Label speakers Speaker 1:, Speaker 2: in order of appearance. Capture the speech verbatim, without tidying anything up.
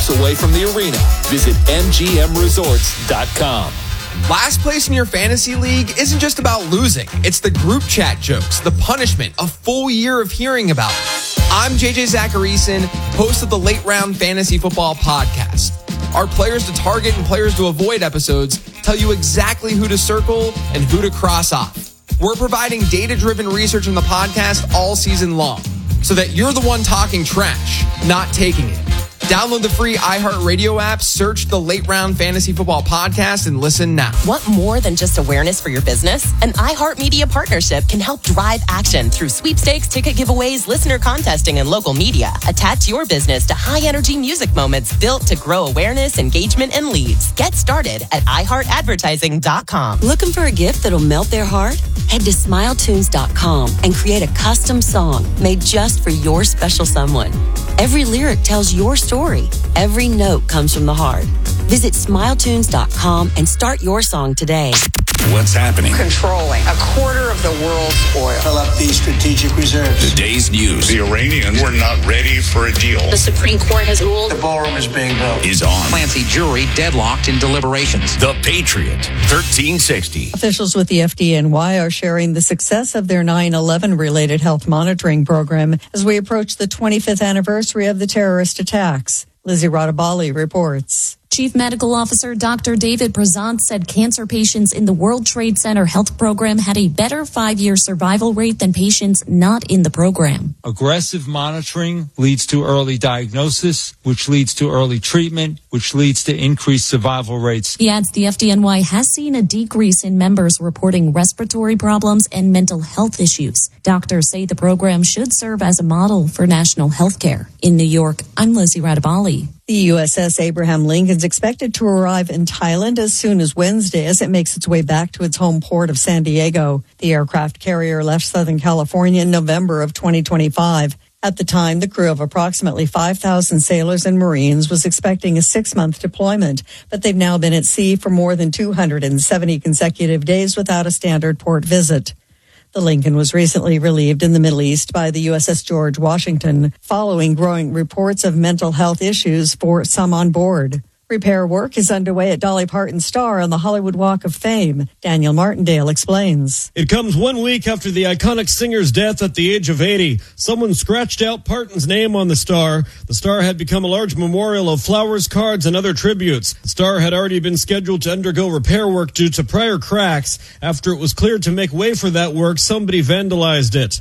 Speaker 1: away from the arena. Visit M G M resorts dot com.
Speaker 2: Last place in your fantasy league isn't just about losing. It's the group chat jokes, the punishment, a full year of hearing about it. I'm J J Zacharyson, host of the Late Round Fantasy Football Podcast. Our players to target and players to avoid episodes tell you exactly who to circle and who to cross off. We're providing data-driven research in the podcast all season long so that you're the one talking trash, not taking it. Download the free iHeartRadio app, search the Late Round Fantasy Football Podcast, and listen now.
Speaker 3: Want more than just awareness for your business? An iHeartMedia partnership can help drive action through sweepstakes, ticket giveaways, listener contesting, and local media. Attach your business to high-energy music moments built to grow awareness, engagement, and leads. Get started at i heart advertising dot com.
Speaker 4: Looking for a gift that'll melt their heart? Head to smile tunes dot com and create a custom song made just for your special someone. Every lyric tells your story. Every note comes from the heart. Visit smile tunes dot com and start your song today.
Speaker 5: What's happening?
Speaker 6: Controlling a quarter of the world's oil.
Speaker 7: Fill up these strategic reserves.
Speaker 5: The day's news.
Speaker 8: The Iranians were not ready for a deal.
Speaker 9: The Supreme Court has ruled.
Speaker 7: The ballroom is being built.
Speaker 5: Is on.
Speaker 10: Clancy jury deadlocked in deliberations.
Speaker 5: The Patriot, thirteen sixty.
Speaker 11: Officials with the F D N Y are sharing the success of their nine eleven related health monitoring program as we approach the twenty-fifth anniversary of the terrorist attacks. Lizzie Radabali reports.
Speaker 12: Chief Medical Officer Doctor David Prezant said cancer patients in the World Trade Center health program had a better five-year survival rate than patients not in the program.
Speaker 13: Aggressive monitoring leads to early diagnosis, which leads to early treatment, which leads to increased survival rates.
Speaker 12: He adds the F D N Y has seen a decrease in members reporting respiratory problems and mental health issues. Doctors say the program should serve as a model for national health care. In New York, I'm Lizzie Radabali.
Speaker 11: The U S S Abraham Lincoln is expected to arrive in Thailand as soon as Wednesday as it makes its way back to its home port of San Diego. The aircraft carrier left Southern California in November of twenty twenty-five. At the time, the crew of approximately five thousand sailors and Marines was expecting a six-month deployment, but they've now been at sea for more than two hundred seventy consecutive days without a standard port visit. The Lincoln was recently relieved in the Middle East by the U S S George Washington, following growing reports of mental health issues for some on board. Repair work is underway at Dolly Parton's star on the Hollywood Walk of Fame. Daniel Martindale explains.
Speaker 14: It comes one week after the iconic singer's death at the age of eighty. Someone scratched out Parton's name on the star. The star had become a large memorial of flowers, cards, and other tributes. The star had already been scheduled to undergo repair work due to prior cracks. After it was cleared to make way for that work, somebody vandalized it.